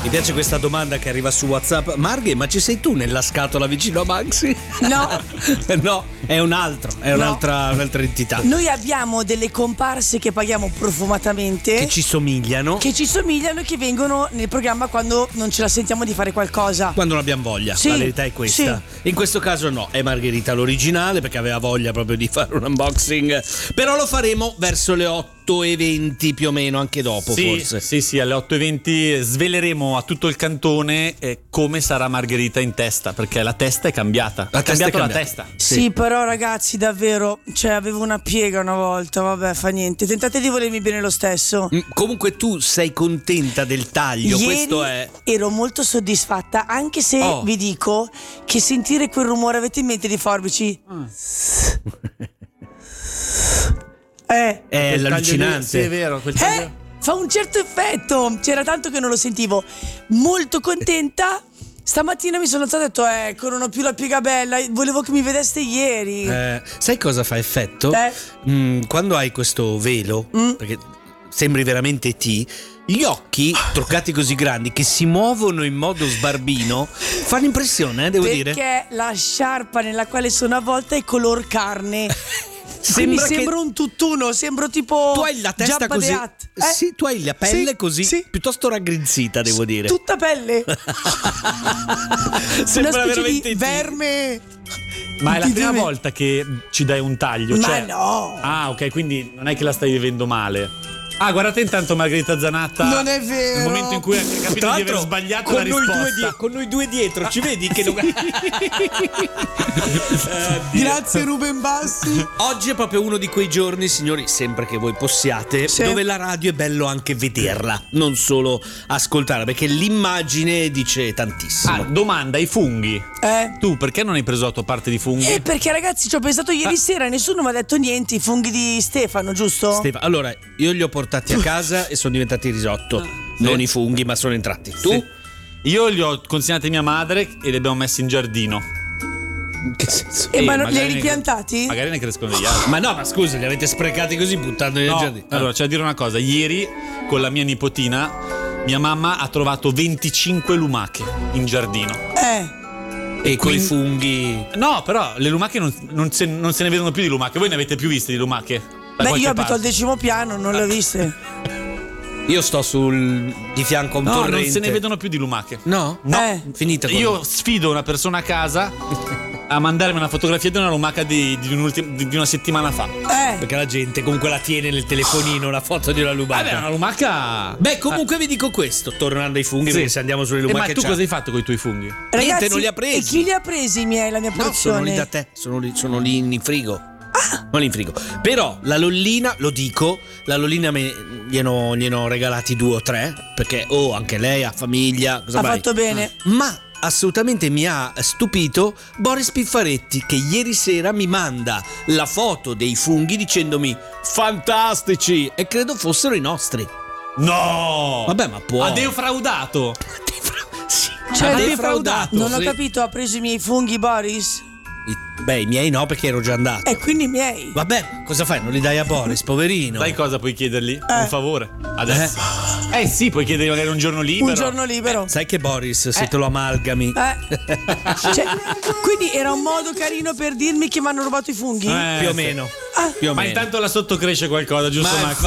Mi piace questa domanda che arriva su WhatsApp. Marghe, ma ci sei tu nella scatola vicino a Maxi? No. No, è un altro, è un'altra entità. Noi abbiamo delle comparse che paghiamo profumatamente, Che ci somigliano. e che vengono nel programma quando non ce la sentiamo di fare qualcosa. Quando non abbiamo voglia, Sì, la verità è questa. In questo caso no, è Margherita l'originale, perché aveva voglia proprio di fare un unboxing. Però lo faremo verso le 8:20 più o meno, anche dopo forse. Sì, alle 8:20 sveleremo a tutto il cantone come sarà Margherita in testa, perché la testa è cambiata. La ha testa è cambiato la cambiata. testa. Sì, però ragazzi, davvero, cioè avevo una piega una volta, vabbè, fa niente. Tentate di volermi bene lo stesso. Comunque tu sei contenta del taglio, Ieri questo è. ero molto soddisfatta, anche se vi dico che sentire quel rumore, avete in mente di forbici? È allucinante. Sì, è vero, quel taglio. Fa un certo effetto. C'era tanto che non lo sentivo. Molto contenta. Stamattina mi sono alzata e ho detto non ho più la piega bella, volevo che mi vedeste ieri. Sai cosa fa effetto? Quando hai questo velo, perché sembri veramente gli occhi truccati così grandi che si muovono in modo sbarbino fanno impressione, devo dire. Perché la sciarpa nella quale sono avvolta è color carne. Sembra un tutt'uno, sembro tipo tu hai la testa Jabba così. the Hutt. Sì, tu hai la pelle Sì, così, sì. piuttosto raggrinzita, devo dire. Tutta pelle. Sembra Una specie veramente di verme. Ma è la prima volta che ci dai un taglio? Ma no. Ah, ok, quindi non è che la stai vivendo male. Ah, guardate intanto Margherita Zanatta. Non è vero. Nel momento in cui ha capito di aver sbagliato la risposta. Con noi due dietro, ci vedi che Grazie Ruben Bassi. Oggi è proprio uno di quei giorni, signori, sempre che voi possiate, dove la radio è bello anche vederla, non solo ascoltarla, perché l'immagine dice tantissimo. Domanda, i funghi. Tu perché non hai preso la tua parte di funghi? Perché ragazzi ci ho pensato ieri sera e nessuno mi ha detto niente. I funghi di Stefano, giusto? Allora, io li ho portati a casa e sono diventati risotto. Non i funghi, ma sono entrati. Tu? Sì. Io li ho consegnati a mia madre e li abbiamo messi in giardino. In che senso? Ma non li hai ripiantati? Magari ne crescono degli altri. Ma no, ma scusa, li avete sprecati così buttandoli nel giardino? Allora, c'è da dire una cosa. Ieri con la mia nipotina, mia mamma ha trovato 25 lumache in giardino. E quei funghi. No, però le lumache non se ne vedono più di lumache. Voi ne avete più viste di lumache? Beh, io abito al 10° piano, non le ho viste. Io sto di fianco a un torrente. No, non se ne vedono più di lumache. No? Finita. Io sfido una persona a casa a mandarmi una fotografia di una lumaca di una settimana fa. Perché la gente comunque la tiene nel telefonino la foto di una lumaca. Vabbè, una lumaca. Beh, comunque vi dico questo, tornando ai funghi, perché se andiamo sulle lumache. Ma tu cosa hai fatto con i tuoi funghi? Ragazzi, niente, non li ha presi. E chi li ha presi i miei, la mia porzione? Sono lì da te, sono lì in frigo. Non in frigo. Però la lollina, lo dico, la lollina gliene ho regalati 2 o 3, perché anche lei ha famiglia. Cosa mai? Fatto bene. Ma assolutamente mi ha stupito Boris Piffaretti, che ieri sera mi manda la foto dei funghi dicendomi fantastici, e credo fossero i nostri. No! Vabbè, ma può. Ha defraudato. Sì. Cioè, Ha defraudato. Non ho capito, ha preso i miei funghi Boris? Beh, i miei no, perché ero già andato. Quindi i miei. Vabbè, cosa fai? Non li dai a Boris, poverino. Sai cosa puoi chiedergli? Un favore. Adesso. Sì, puoi chiedergli magari un giorno libero. Un giorno libero. Sai che Boris, se te lo amalgami. Cioè, quindi era un modo carino per dirmi che mi hanno rubato i funghi? Più o meno. Ma intanto là sotto cresce qualcosa, giusto, Max?